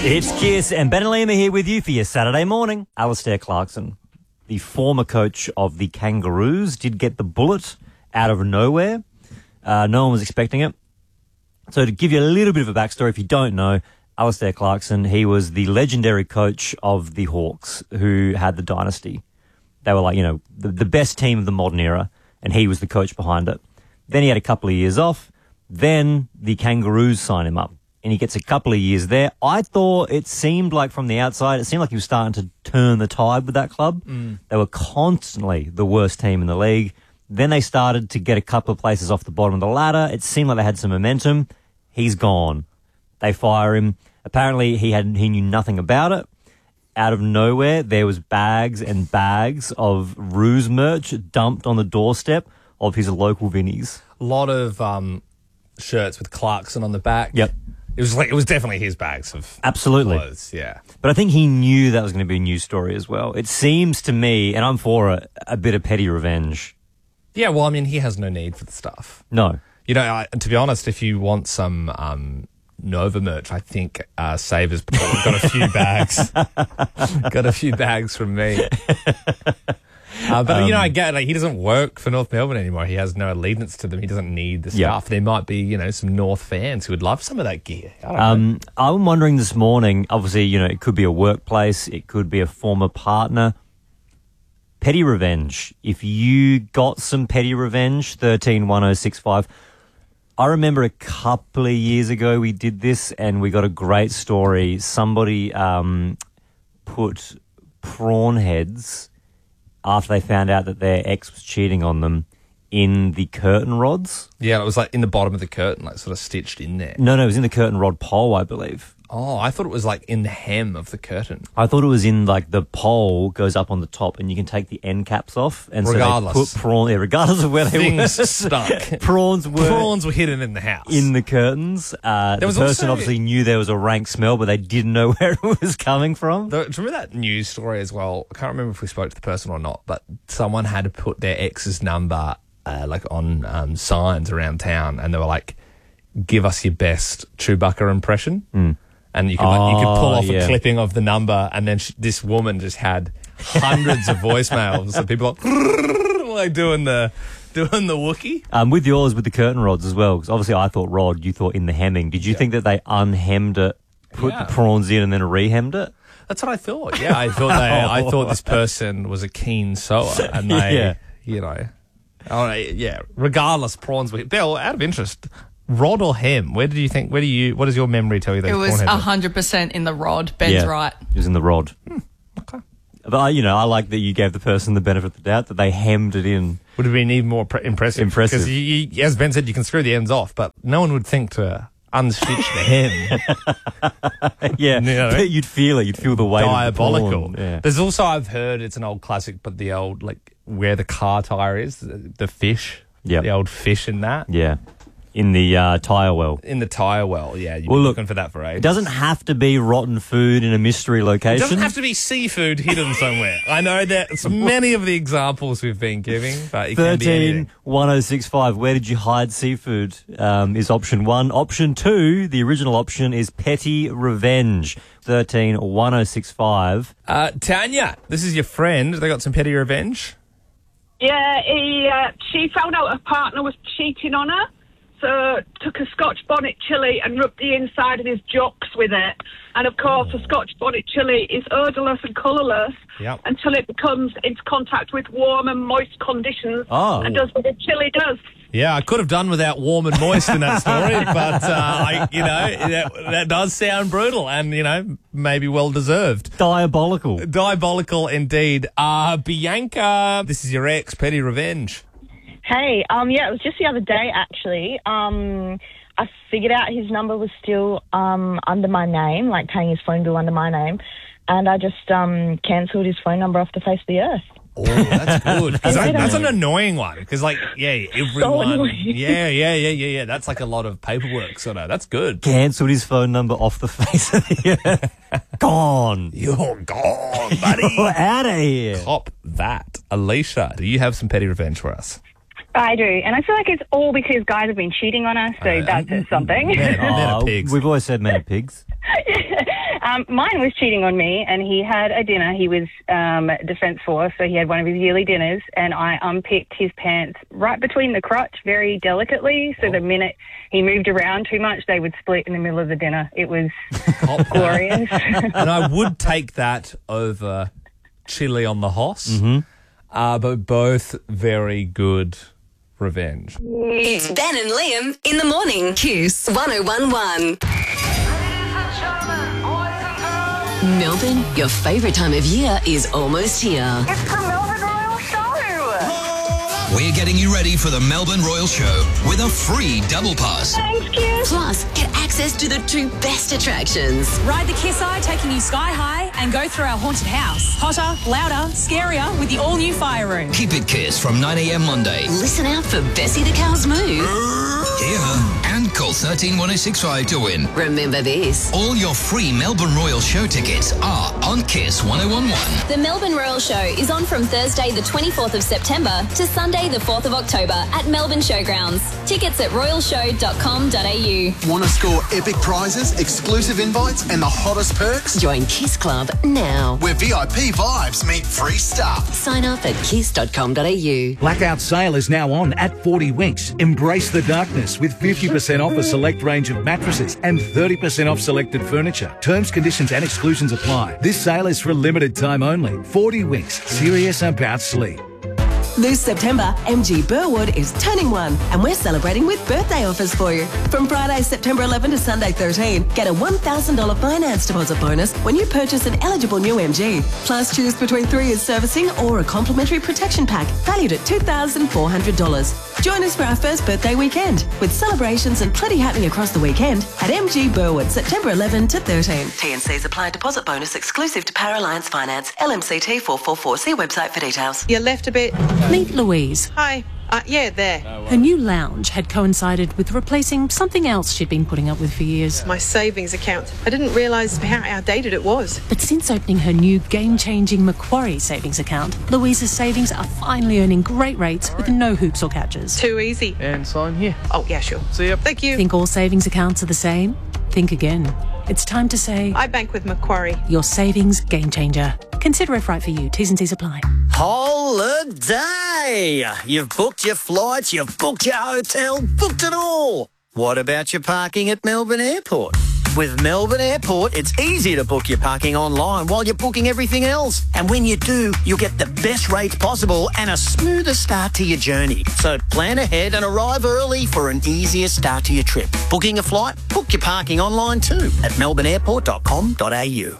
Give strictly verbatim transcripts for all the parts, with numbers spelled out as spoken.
It's Kiss and Ben and Liam are here with you for your Saturday morning. Alistair Clarkson, the former coach of the Kangaroos, did get the bullet out of nowhere. Uh, no one was expecting it. So to give you a little bit of a backstory, if you don't know, Alistair Clarkson, he was the legendary coach of the Hawks who had the dynasty. They were like, you know, the, the best team of the modern era, and he was the coach behind it. Then he had a couple of years off. Then the Kangaroos signed him up, and he gets a couple of years there. I thought it seemed like from the outside, it seemed like he was starting to turn the tide with that club. Mm. They were constantly the worst team in the league. Then they started to get a couple of places off the bottom of the ladder. It seemed like they had some momentum. He's gone. They fire him. Apparently, he had he knew nothing about it. Out of nowhere, there was bags and bags of Roos merch dumped on the doorstep of his local Vinnies. A lot of um, shirts with Clarkson on the back. Yep. It was like it was definitely his bags of Absolutely. clothes, yeah. But I think he knew that was going to be a news story as well. It seems to me, and I'm for it, a bit of petty revenge. Yeah, well, I mean, he has no need for the stuff. No. You know, I, to be honest, if you want some um, Nova merch, I think uh, Savers got a few bags. got a few bags from me. Uh, but, um, you know, I get like he doesn't work for North Melbourne anymore. He has no allegiance to them. He doesn't need the yeah. stuff. There might be, you know, some North fans who would love some of that gear. I don't um, know. I'm wondering this morning, obviously, you know, it could be a workplace. It could be a former partner. Petty revenge. If you got some petty revenge, thirteen one oh six five. I remember a couple of years ago we did this and we got a great story. Somebody um, put prawn heads after they found out that their ex was cheating on them in the curtain rods. Yeah, it was like in the bottom of the curtain, like sort of stitched in there. No, no, it was in the curtain rod pole, I believe. Oh, I thought it was like in the hem of the curtain. I thought it was in like the pole goes up on the top and you can take the end caps off. And regardless. So they put prawn, yeah, regardless of where they Things were. stuck. Prawns were Prawns were hidden in the house. in the curtains. Uh, the was person also- obviously knew there was a rank smell, but they didn't know where it was coming from. The, do you remember that news story as well? I can't remember if we spoke to the person or not, but someone had to put their ex's number uh, like on um, signs around town, and they were like, "Give us your best Chewbacca impression." Mm. And you could like, you could pull Oh, off yeah. a clipping of the number, and then sh- this woman just had hundreds of voicemails. So people like, like doing the doing the Wookiee. Um, with yours, with the curtain rods as well, because obviously I thought rod, you thought in the hemming. Did you Yeah. think that they unhemmed it, put Yeah. the prawns in, and then rehemmed it? That's what I thought. Yeah, I thought they, I thought this person was a keen sewer, and they, Yeah. you know, oh yeah. Regardless, prawns were. Bill, out of interest, rod or hem? Where did you think? Where do you? What does your memory tell you? Those It was prawn heads one were? hundred percent in the rod. Ben's yeah, right. It was in the rod. Hmm, okay. But, I- you know, I like that you gave the person the benefit of the doubt, that they hemmed it in. Would have been even more pre- impressive. Impressive. Because, you, you, as Ben said, you can screw the ends off, but no one would think to unstitch the hem. Yeah, You know? but you'd feel it. You'd feel the weight Diabolical. of the prawn. Yeah. There's also, I've heard, it's an old classic, but the old, like, where the car tire is, the, the fish. Yep. The old fish in that. Yeah, in the uh, tyre well. In the tyre well, yeah. You've Well, been look, looking for that for ages. It doesn't have to be rotten food in a mystery It location. doesn't have to be seafood hidden somewhere. I know there's many of the examples we've been giving, but it can be thirteen anything. one oh six five. Where did you hide seafood? Um, is option one. Option two, the original option, is petty revenge. thirteen one oh six five. Uh, Tanya, this is your friend. They got some petty revenge. Yeah, he, uh, she found out her partner was cheating on her, so took a Scotch bonnet chilli and rubbed the inside of his jocks with it. And of course, a Scotch bonnet chilli is odourless and colourless Yep. until it comes into contact with warm and moist conditions Oh. and does what a chilli does. Yeah, I could have done without warm and moist in that story, but, uh, I, you know, that, that does sound brutal and, you know, maybe well deserved. Diabolical. Diabolical indeed. Uh, Bianca, this is your ex, petty revenge. Hey, um, yeah, it was just the other day, actually. Um, I figured out his number was still um, under my name, like paying his phone bill under my name, and I just um, cancelled his phone number off the face of the earth. Oh, that's good. 'Cause that, that's an annoying one. Because, like, yeah, everyone. annoying. yeah, yeah, yeah, yeah, yeah. That's like a lot of paperwork, sort of. That's good. Cancelled his phone number off the face of the earth. Gone. You're gone, buddy. You're out of here. Cop that. Alicia, do you have some petty revenge for us? I do, and I feel like it's all because guys have been cheating on us, so Uh, that says something. Men, men are Oh, pigs. we've always said men are pigs. Um, mine was cheating on me, and he had a dinner. He was um, Defence Force, so he had one of his yearly dinners, and I unpicked his pants right between the crotch very delicately, so oh. the minute he moved around too much, they would split in the middle of the dinner. It was glorious. And I would take that over chili on the Hoss, mm-hmm. uh, but both very good revenge. It's Ben and Liam in the morning. Kiss one oh one one. Melbourne, your favourite time of year is almost here. It's the Melbourne Royal Show. We're getting you ready for the Melbourne Royal Show with a free double pass. Thanks, Kiss. Plus, get access to the two best attractions. Ride the Kiss Eye, taking you sky high, and go through our haunted house. Hotter, louder, scarier with the all-new fire room. Keep it Kiss from nine a.m. Monday. Listen out for Bessie the Cow's move. Here. And call one three one oh six five to win. Remember this. All your free Melbourne Royal Show tickets are on Kiss one oh one one. The Melbourne Royal Show is on from Thursday the twenty-fourth of September to Sunday the fourth of October at Melbourne Showgrounds. Tickets at royal show dot com dot a u. Want to score epic prizes, exclusive invites and the hottest perks? Join Kiss Club now. Where V I P vibes meet free stuff. Sign up at kiss dot com dot a u. Blackout sale is now on at forty Winks. Embrace the darkness with fifty percent off a select range of mattresses and thirty percent off selected furniture. Terms, conditions and exclusions apply. This sale is for a limited time only. forty Winks. Serious about sleep. This September, M G Burwood is turning one, and we're celebrating with birthday offers for you. From Friday, September eleventh to Sunday thirteenth, get a one thousand dollars finance deposit bonus when you purchase an eligible new M G. Plus, choose between three years servicing or a complimentary protection pack valued at two thousand four hundred dollars. Join us for our first birthday weekend, with celebrations and plenty happening across the weekend at M G Burwood, September eleventh to thirteenth. T and C's apply. Deposit bonus exclusive to Power Alliance Finance. L M C T four four four. See website for details. You left a bit. Meet Louise. Hi. Uh, yeah, there. Her new lounge had coincided with replacing something else she'd been putting up with for years. My savings account. I didn't realise how outdated it was. But since opening her new game-changing Macquarie savings account, Louise's savings are finally earning great rates with no hoops or catches. Too easy. And sign here. Oh, yeah, sure. See ya. Thank you. Think all savings accounts are the same? Think again. It's time to say... I bank with Macquarie. Your savings game changer. Consider if right for you. T's and C's apply. Holiday! You've booked your flights, you've booked your hotel, booked it all. What about your parking at Melbourne Airport? With Melbourne Airport, it's easy to book your parking online while you're booking everything else. And when you do, you'll get the best rates possible and a smoother start to your journey. So plan ahead and arrive early for an easier start to your trip. Booking a flight? Book your parking online too at melbourne airport dot com dot a u.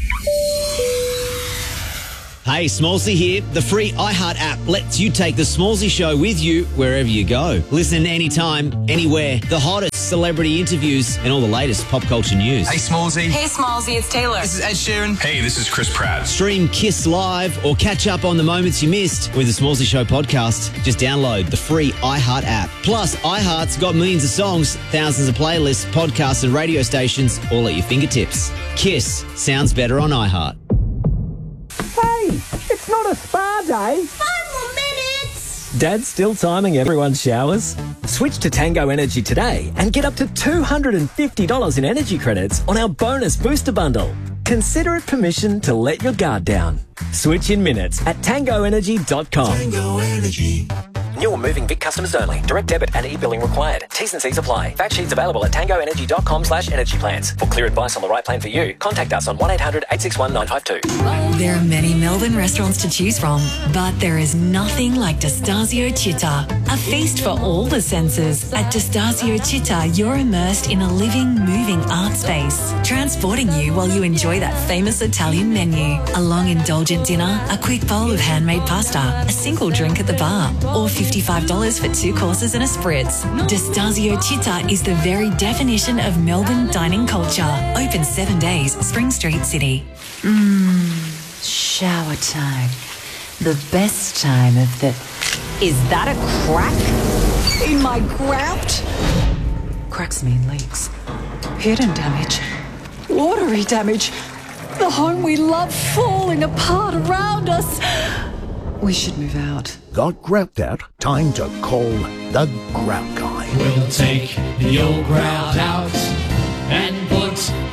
Hey, Smallsy here. The free iHeart app lets you take The Smallsy Show with you wherever you go. Listen anytime, anywhere. The hottest celebrity interviews and all the latest pop culture news. Hey, Smallsy. Hey, Smallsy, it's Taylor. This is Ed Sheeran. Hey, this is Chris Pratt. Stream Kiss Live or catch up on the moments you missed with The Smallsy Show podcast. Just download the free iHeart app. Plus, iHeart's got millions of songs, thousands of playlists, podcasts and radio stations all at your fingertips. Kiss sounds better on iHeart. Hey, it's not a spa day. Five more minutes. Dad's still timing everyone's showers? Switch to Tango Energy today and get up to two hundred fifty dollars in energy credits on our bonus booster bundle. Consider it permission to let your guard down. Switch in minutes at tango energy dot com. Tango Energy. New or moving Vic customers only. Direct debit and e-billing required. T's and C's apply. Fact sheets available at tango energy dot com slash energy plans. For clear advice on the right plan for you, contact us on one eight hundred eight six one nine five two. There are many Melbourne restaurants to choose from, but there is nothing like Destasio Città. A feast for all the senses. At Destasio Città, you're immersed in a living, moving art space, transporting you while you enjoy that famous Italian menu. A long, indulgent dinner, a quick bowl of handmade pasta, a single drink at the bar, or fifty-five dollars for two courses and a spritz. Destasio Città is the very definition of Melbourne dining culture. Open seven days, Spring Street, City. Mmm, shower time. The best time of the... Is that a crack in my grout? Cracks mean leaks. Hidden damage. Watery damage. The home we love falling apart around us. We should move out. Got grout out? Time to call the Grout Guy. We'll take the old grout out and put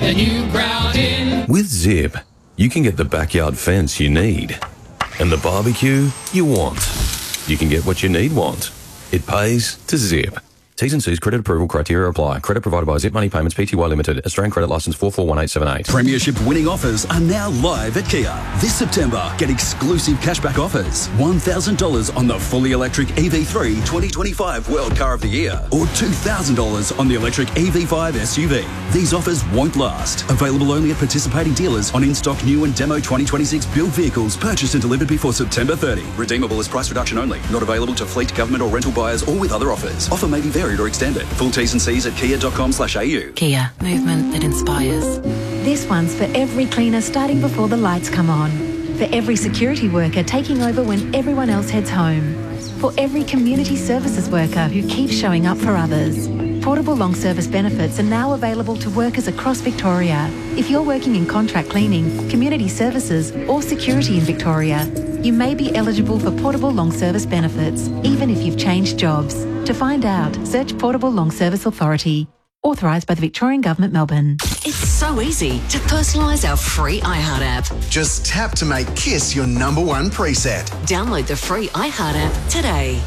the new ground in. With Zip, you can get the backyard fence you need and the barbecue you want. You can get what you need want. It pays to Zip. T's and C's credit approval criteria apply. Credit provided by Zip Money Payments Pty Limited. Australian credit licence four four one eight seven eight. Premiership winning offers are now live at Kia. This September, get exclusive cashback offers. one thousand dollars on the fully electric E V three twenty twenty-five World Car of the Year or two thousand dollars on the electric E V five S U V. These offers won't last. Available only at participating dealers on in-stock new and demo twenty twenty-six built vehicles purchased and delivered before September thirtieth. Redeemable as price reduction only. Not available to fleet, government or rental buyers or with other offers. Offer may be varied or extended. Full T's and C's at kia dot com slash a u. Kia, movement that inspires. This one's for every cleaner starting before the lights come on. For every security worker taking over when everyone else heads home. For every community services worker who keeps showing up for others. Portable long service benefits are now available to workers across Victoria. If you're working in contract cleaning, community services or security in Victoria, you may be eligible for portable long service benefits, even if you've changed jobs. To find out, search Portable Long Service Authority. Authorised by the Victorian Government, Melbourne. It's so easy to personalise our free iHeart app. Just tap to make Kiss your number one preset. Download the free iHeart app today.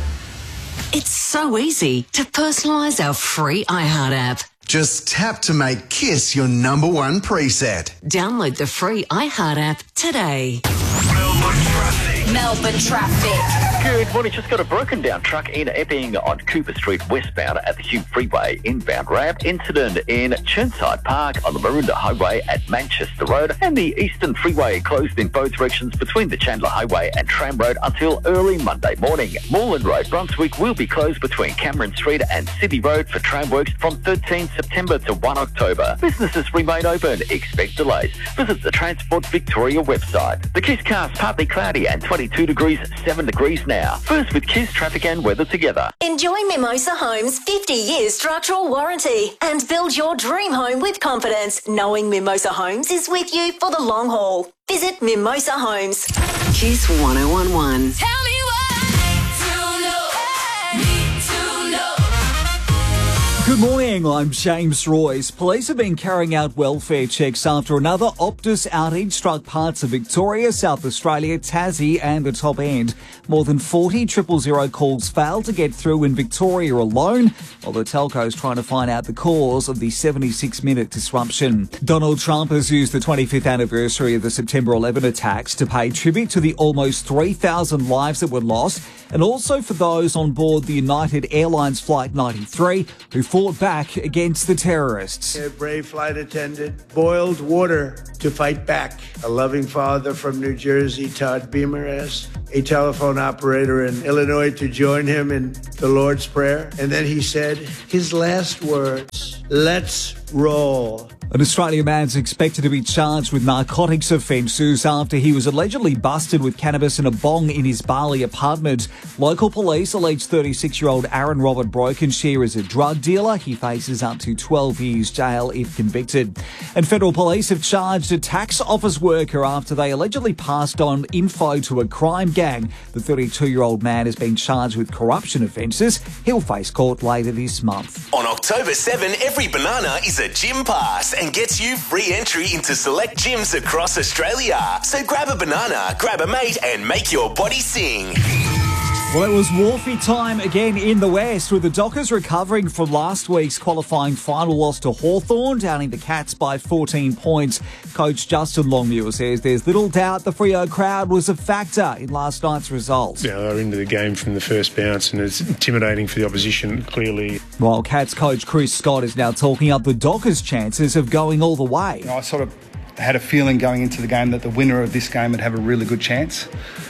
It's so easy to personalise our free iHeart app. Just tap to make Kiss your number one preset. Download the free iHeart app today. Melbourne traffic. Melbourne traffic. Good morning. Just got a broken down truck in Epping on Cooper Street westbound at the Hume Freeway inbound ramp. Incident in Chirnside Park on the Maroondah Highway at Manchester Road. And the Eastern Freeway closed in both directions between the Chandler Highway and Tram Road until early Monday morning. Moreland Road, Brunswick will be closed between Cameron Street and City Road for tram works from thirteenth September to first October. Businesses remain open. Expect delays. Visit the Transport Victoria website. The Kiss cast partly cloudy and twenty-two degrees, seven degrees now. First with Kiss traffic and weather together. Enjoy Mimosa Homes' fifty year structural warranty and build your dream home with confidence, knowing Mimosa Homes is with you for the long haul. Visit Mimosa Homes. Kiss one oh one one. Tell me Good morning, I'm James Royce. Police have been carrying out welfare checks after another Optus outage struck parts of Victoria, South Australia, Tassie and the top end. More than forty triple zero calls failed to get through in Victoria alone, while the telco's trying to find out the cause of the seventy-six minute disruption. Donald Trump has used the twenty-fifth anniversary of the September eleventh attacks to pay tribute to the almost three thousand lives that were lost, and also for those on board the United Airlines Flight ninety-three who fought back against the terrorists. A brave flight attendant boiled water to fight back. A loving father from New Jersey, Todd Beamer, asked a telephone operator in Illinois to join him in the Lord's Prayer. And then he said his last words, "Let's roll." An Australian man's expected to be charged with narcotics offences after he was allegedly busted with cannabis in a bong in his Bali apartment. Local police allege thirty-six-year-old Aaron Robert Brokenshire is a drug dealer. He faces up to twelve years jail if convicted. And federal police have charged a tax office worker after they allegedly passed on info to a crime gang. The thirty-two-year-old man has been charged with corruption offences. He'll face court later this month. On October seventh, every banana is a gym pass and gets you free entry into select gyms across Australia. So grab a banana, grab a mate and make your body sing. Well, it was Wharfie time again in the West, with the Dockers recovering from last week's qualifying final loss to Hawthorn, downing the Cats by fourteen points. Coach Justin Longmuir says there's little doubt the Freo crowd was a factor in last night's result. Yeah, they were into the game from the first bounce and it's intimidating for the opposition, clearly. While Cats coach Chris Scott is now talking up the Dockers' chances of going all the way. You know, I sort of had a feeling going into the game that the winner of this game would have a really good chance.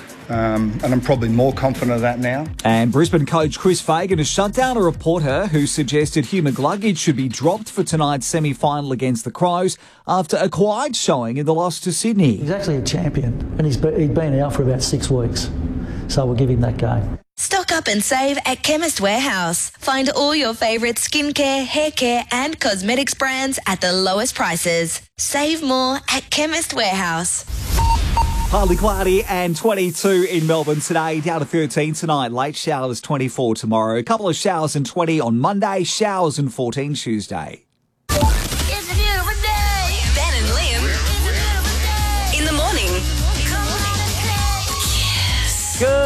Um, and I'm probably more confident of that now. And Brisbane coach Chris Fagan has shut down a reporter who suggested Hugh McGluggage should be dropped for tonight's semi-final against the Crows after a quiet showing in the loss to Sydney. He's actually a champion, and he's he'd been out for about six weeks, so we'll give him that game. Stock up and save at Chemist Warehouse. Find all your favourite skincare, hair care and cosmetics brands at the lowest prices. Save more at Chemist Warehouse. Partly cloudy and twenty-two in Melbourne today, down to thirteen tonight. Late showers twenty-four tomorrow. A couple of showers and twenty on Monday, showers and fourteen Tuesday. It's a beautiful day.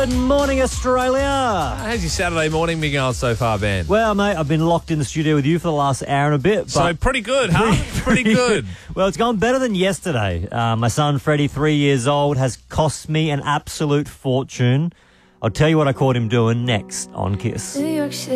Good morning, Australia. How's your Saturday morning been going so far, Ben? Well, mate, I've been locked in the studio with you for the last hour and a bit. But So pretty good, huh? Pretty good. Well, it's gone better than yesterday. Uh, my son, Freddie, three years old, has cost me an absolute fortune. I'll tell you what I caught him doing next on Kiss. New York City.